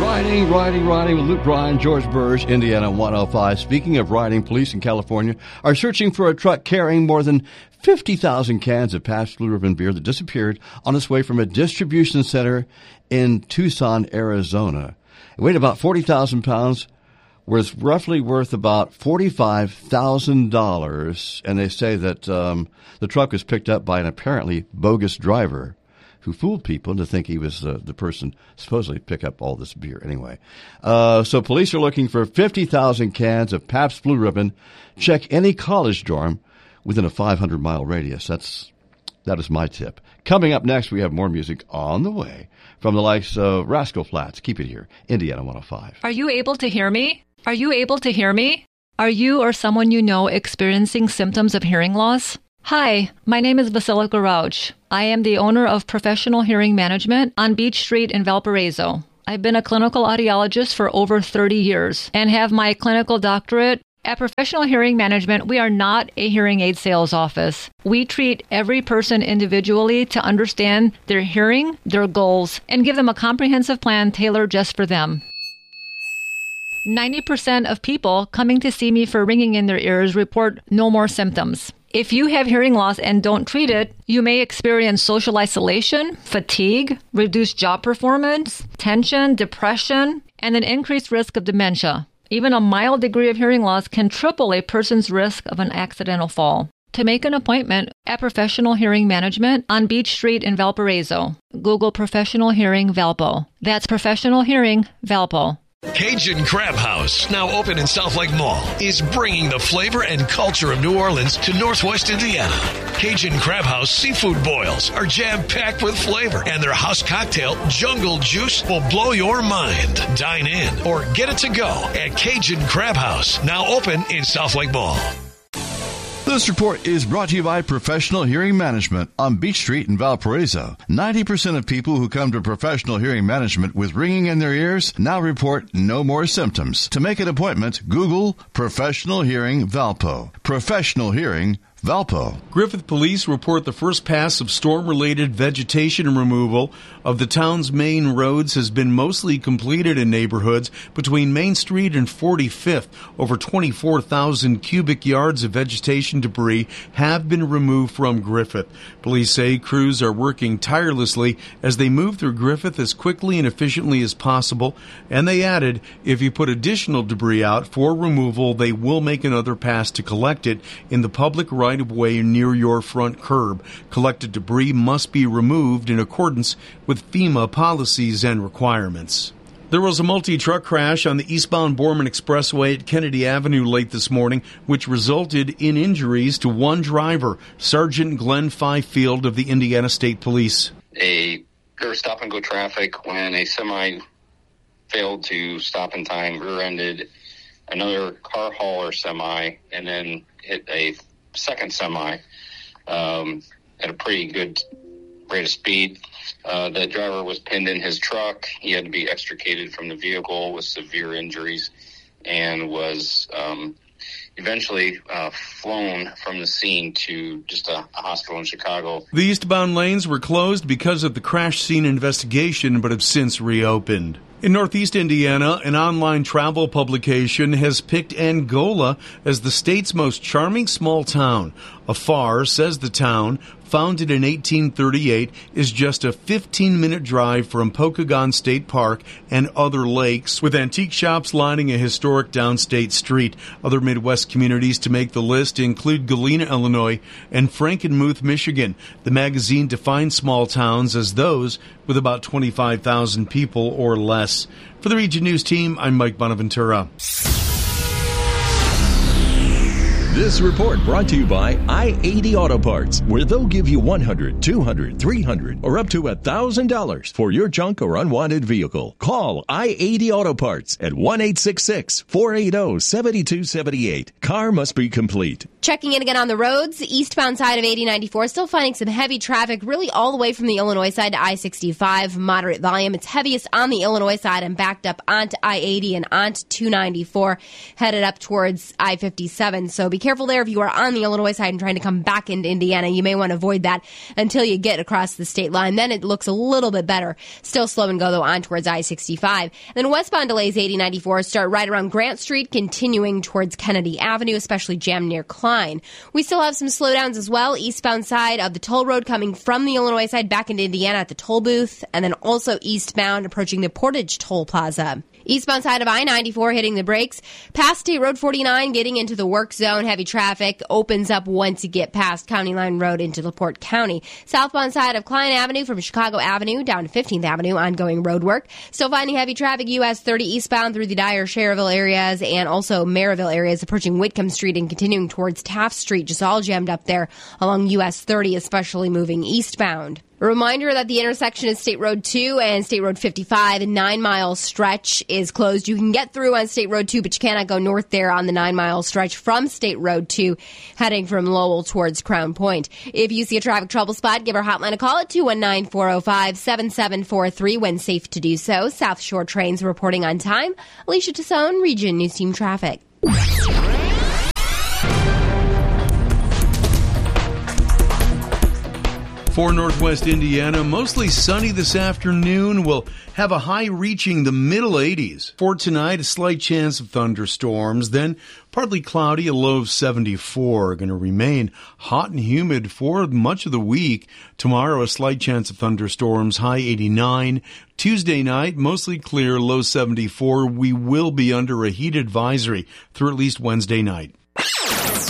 Riding with Luke Bryan, George Burge, Indiana 105. Speaking of riding, police in California are searching for a truck carrying more than 50,000 cans of Pabst Blue Ribbon beer that disappeared on its way from a distribution center in Tucson, Arizona. It weighed about 40,000 pounds, was roughly worth about $45,000, and they say that the truck was picked up by an apparently bogus driver who fooled people to think he was the person supposedly pick up all this beer anyway. So police are looking for 50,000 cans of Pabst Blue Ribbon. Check any college dorm within a 500-mile radius. That is my tip. Coming up next, we have more music on the way from the likes of Rascal Flatts. Keep it here, Indiana 105. Are you able to hear me? Are you able to hear me? Are you or someone you know experiencing symptoms of hearing loss? Hi, my name is Vasilika Rauch. I am the owner of Professional Hearing Management on Beach Street in Valparaiso. I've been a clinical audiologist for over 30 years and have my clinical doctorate. At Professional Hearing Management, we are not a hearing aid sales office. We treat every person individually to understand their hearing, their goals, and give them a comprehensive plan tailored just for them. 90% of people coming to see me for ringing in their ears report no more symptoms. If you have hearing loss and don't treat it, you may experience social isolation, fatigue, reduced job performance, tension, depression, and an increased risk of dementia. Even a mild degree of hearing loss can triple a person's risk of an accidental fall. To make an appointment at Professional Hearing Management on Beach Street in Valparaiso, Google Professional Hearing Valpo. That's Professional Hearing Valpo. Cajun Crab House, now open in South Lake Mall, is bringing the flavor and culture of New Orleans to Northwest Indiana. Cajun Crab House seafood boils are jam-packed with flavor, and their house cocktail, Jungle Juice, will blow your mind. Dine in or get it to go at Cajun Crab House, now open in South Lake Mall. This report is brought to you by Professional Hearing Management on Beach Street in Valparaiso. 90% of people who come to Professional Hearing Management with ringing in their ears now report no more symptoms. To make an appointment, Google Professional Hearing Valpo. Professional Hearing Valpo. Griffith police report the first pass of storm-related vegetation removal of the town's main roads has been mostly completed in neighborhoods between Main Street and 45th. Over 24,000 cubic yards of vegetation debris have been removed from Griffith. Police say crews are working tirelessly as they move through Griffith as quickly and efficiently as possible. And they added, if you put additional debris out for removal, they will make another pass to collect it in the public right-of-way near your front curb. Collected debris must be removed in accordance with FEMA policies and requirements. There was a multi-truck crash on the eastbound Borman Expressway at Kennedy Avenue late this morning, which resulted in injuries to one driver, Sergeant Glenn Fifield of the Indiana State Police. There was stop-and-go traffic when a semi failed to stop in time, rear-ended another car hauler semi, and then hit a second semi at a pretty good rate of speed. The driver was pinned in his truck. He had to be extricated from the vehicle with severe injuries and was eventually flown from the scene to just a hospital in Chicago. The eastbound lanes were closed because of the crash scene investigation, but have since reopened. In Northeast Indiana, an online travel publication has picked Angola as the state's most charming small town. Afar says the town, founded in 1838, is just a 15-minute drive from Pokagon State Park and other lakes, with antique shops lining a historic downstate street. Other Midwest communities to make the list include Galena, Illinois, and Frankenmuth, Michigan. The magazine defines small towns as those with about 25,000 people or less. For the Region News team, I'm Mike Bonaventura. This report brought to you by I-80 Auto Parts, where they'll give you $100, $200, $300, or up to $1,000 for your junk or unwanted vehicle. Call I-80 Auto Parts at 1-866-480-7278. Car must be complete. Checking in again on the roads, the eastbound side of 8094, still finding some heavy traffic really all the way from the Illinois side to I-65. Moderate volume. It's heaviest on the Illinois side and backed up onto I-80 and onto 294, headed up towards I-57. So be careful there if you are on the Illinois side and trying to come back into Indiana. You may want to avoid that until you get across the state line. Then it looks a little bit better. Still slow and go, though, on towards I-65. And then westbound delays 80-94 start right around Grant Street, continuing towards Kennedy Avenue, especially jammed near Klein. We still have some slowdowns as well. Eastbound side of the toll road coming from the Illinois side back into Indiana at the toll booth, and then also eastbound approaching the Portage Toll Plaza. Eastbound side of I-94 hitting the brakes. Past State Road 49 getting into the work zone. Heavy traffic opens up once you get past County Line Road into LaPorte County. Southbound side of Klein Avenue from Chicago Avenue down to 15th Avenue, ongoing road work. Still finding heavy traffic US 30 eastbound through the Dyer, Cherville areas and also Maryville areas, approaching Whitcomb Street and continuing towards Taft Street. Just all jammed up there along US 30, especially moving eastbound. A reminder that the intersection is State Road 2 and State Road 55. A 9-mile stretch is closed. You can get through on State Road 2, but you cannot go north there on the 9-mile stretch from State Road 2, heading from Lowell towards Crown Point. If you see a traffic trouble spot, give our hotline a call at 219-405-7743 when safe to do so. South Shore trains reporting on time. Alicia Tassone, Region News Team Traffic. For Northwest Indiana, mostly sunny this afternoon. We'll have a high reaching the middle 80s. For tonight, a slight chance of thunderstorms. Then partly cloudy, a low of 74. Going to remain hot and humid for much of the week. Tomorrow, a slight chance of thunderstorms, high 89. Tuesday night, mostly clear, low 74. We will be under a heat advisory through at least Wednesday night.